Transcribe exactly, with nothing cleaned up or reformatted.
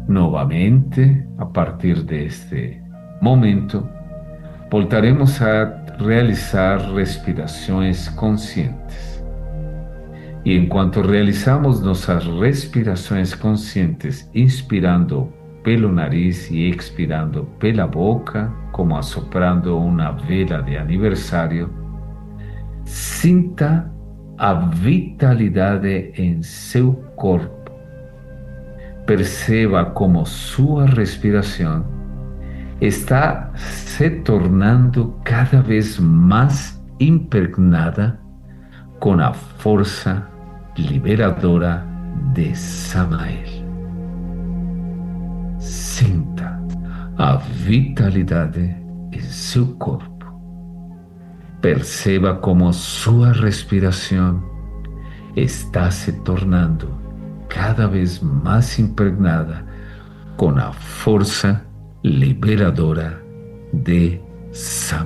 Nuevamente, a partir de este momento, voltaremos a realizar respiraciones conscientes. Y en cuanto realizamos nuestras respiraciones conscientes, inspirando pelo nariz y expirando pela boca, como asoprando una vela de aniversario, sinta a vitalidade em seu corpo. Perceba como sua respiração está se tornando cada vez mais impregnada com a força liberadora de Samael. Sinta a vitalidade em seu corpo. Perceba como sua respiração está se tornando cada vez mais impregnada com a força liberadora de Samael.